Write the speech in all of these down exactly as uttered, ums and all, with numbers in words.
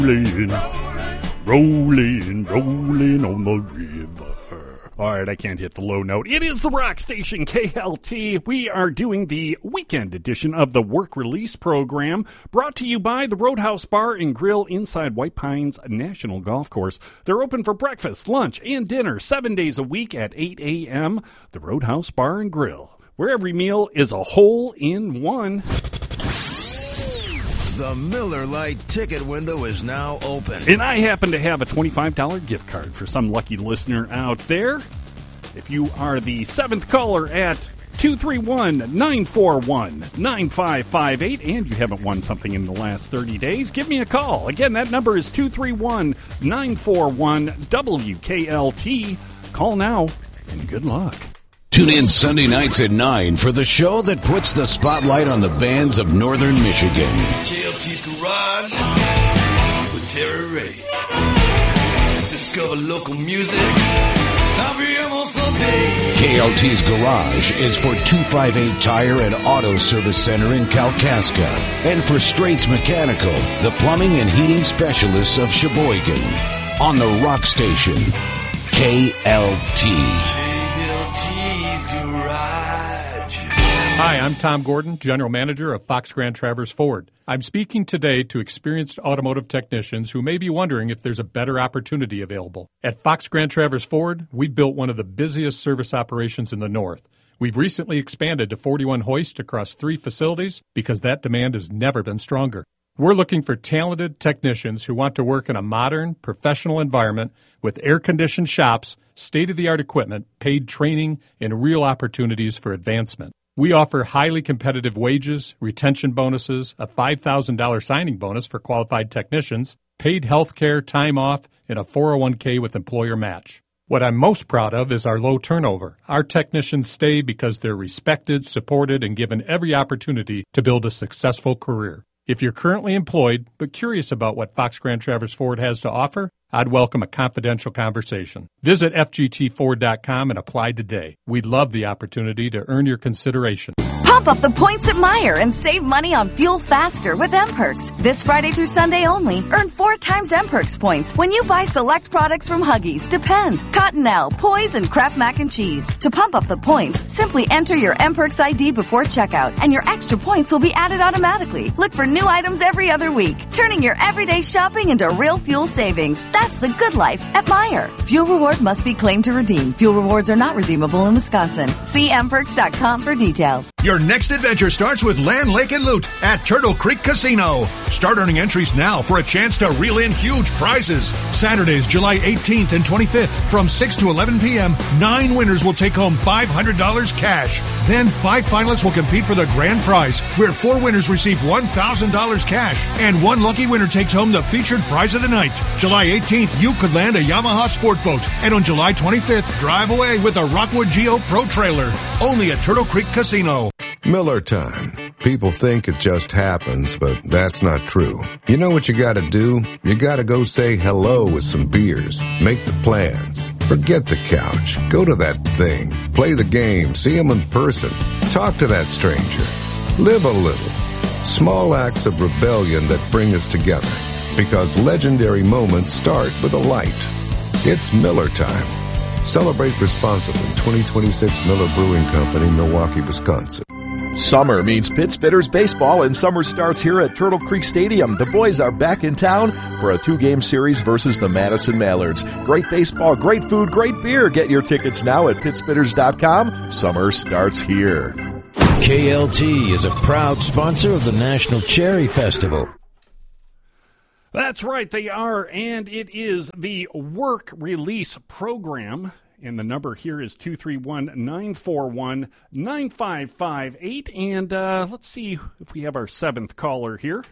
Rolling, rolling, rolling on the river. All right, I can't hit the low note. It is the rock station, K L T. We are doing the weekend edition of the Work Release program, brought to you by the Roadhouse Bar and Grill inside White Pines National Golf Course. They're open for breakfast, lunch, and dinner seven days a week at eight a.m. The Roadhouse Bar and Grill, where every meal is a hole in one. The Miller Lite ticket window is now open. And I happen to have a twenty-five dollars gift card for some lucky listener out there. If you are the seventh caller at two three one, nine four one, nine five five eight and you haven't won something in the last thirty days, give me a call. Again, that number is two three one, nine four one, W K L T. Call now, and good luck. Tune in Sunday nights at nine for the show that puts the spotlight on the bands of Northern Michigan. K L T's Garage with Terry Ray. Discover local music. K L T's Garage is for two fifty-eight Tire and Auto Service Center in Kalkaska. And for Straits Mechanical, the plumbing and heating specialists of Sheboygan. On the rock station, K L T. Garage. Hi, I'm Tom Gordon, General Manager of Fox Grand Traverse Ford. I'm speaking today to experienced automotive technicians who may be wondering if there's a better opportunity available. At Fox Grand Traverse Ford, we built one of the busiest service operations in the North. We've recently expanded to forty-one hoists across three facilities because that demand has never been stronger. We're looking for talented technicians who want to work in a modern, professional environment with air-conditioned shops, state-of-the-art equipment, paid training, and real opportunities for advancement. We offer highly competitive wages, retention bonuses, a five thousand dollars signing bonus for qualified technicians, paid health care, time off, and a four oh one k with employer match. What I'm most proud of is our low turnover. Our technicians stay because they're respected, supported, and given every opportunity to build a successful career. If you're currently employed but curious about what Fox Grand Traverse Ford has to offer, I'd welcome a confidential conversation. Visit F G T Ford dot com and apply today. We'd love the opportunity to earn your consideration. Pump up the points at Meijer and save money on fuel faster with M-Perks. This Friday through Sunday only, earn four times M-Perks points when you buy select products from Huggies, Depend, Cottonelle, Poise, and Kraft Mac and Cheese. To pump up the points, simply enter your M-Perks I D before checkout, and your extra points will be added automatically. Look for new items every other week, turning your everyday shopping into real fuel savings. That's the good life at Meijer. Fuel reward must be claimed to redeem. Fuel rewards are not redeemable in Wisconsin. See M perks dot com for details. Your next adventure starts with Land, Lake, and Loot at Turtle Creek Casino. Start earning entries now for a chance to reel in huge prizes. Saturdays, July eighteenth and twenty-fifth from six to eleven p.m., nine winners will take home five hundred dollars cash. Then five finalists will compete for the grand prize, where four winners receive one thousand dollars cash, and one lucky winner takes home the featured prize of the night. July eighteenth, you could land a Yamaha sport boat, and on July twenty-fifth, drive away with a Rockwood Geo Pro trailer. Only at Turtle Creek Casino. Miller time. People think it just happens, but that's not true. You know what you gotta do? You gotta go say hello with some beers. Make the plans. Forget the couch. Go to that thing. Play the game. See them in person. Talk to that stranger. Live a little. Small acts of rebellion that bring us together. Because legendary moments start with a light. It's Miller time. Celebrate responsibly. twenty twenty-six Miller Brewing Company, Milwaukee, Wisconsin. Summer means Pittsbitters baseball, and summer starts here at Turtle Creek Stadium. The boys are back in town for a two-game series versus the Madison Mallards. Great baseball, great food, great beer. Get your tickets now at Pittsbitters dot com. Summer starts here. K L T is a proud sponsor of the National Cherry Festival. That's right, they are, and it is the Work Release program. And the number here is two three one, nine four one, nine five five eight. And uh, let's see if we have our seventh caller here.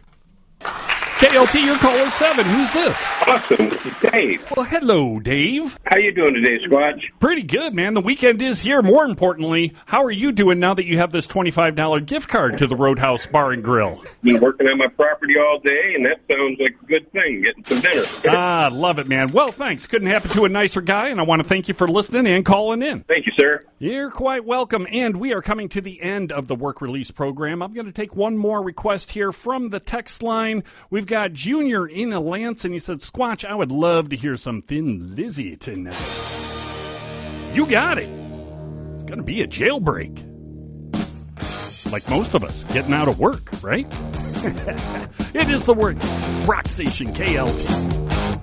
K L T, you're caller seven. Who's this? Awesome. This is Dave. Well, hello, Dave. How you doing today, Squatch? Pretty good, man. The weekend is here. More importantly, how are you doing now that you have this twenty-five dollars gift card to the Roadhouse Bar and Grill? Been working on my property all day, and that sounds like a good thing, getting some dinner. Ah, love it, man. Well, thanks. Couldn't happen to a nicer guy, and I want to thank you for listening and calling in. Thank you, sir. You're quite welcome, and we are coming to the end of the Work Release program. I'm going to take one more request here from the text line. We've got Junior in a Lance, and he said, Squatch, I would love to hear some Thin Lizzy tonight. You got it. It's going to be a jailbreak. Like most of us, getting out of work, right? It is the work. Rock Station K L T.